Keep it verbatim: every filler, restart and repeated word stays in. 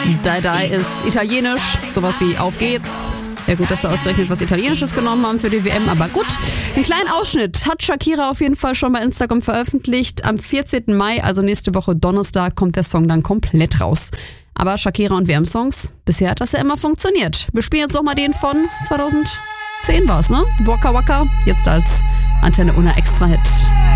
Die Die ist italienisch, sowas wie Auf geht's. Ja gut, dass sie ausgerechnet was Italienisches genommen haben für die W M, aber gut. Einen kleinen Ausschnitt hat Shakira auf jeden Fall schon bei Instagram veröffentlicht. Am vierzehnten Mai, also nächste Woche Donnerstag, kommt der Song dann komplett raus. Aber Shakira und W M-Songs, bisher hat das ja immer funktioniert. Wir spielen jetzt nochmal den von zweitausendzehn war's, ne? Waka Waka, jetzt als Antenne Una Extra-Hit.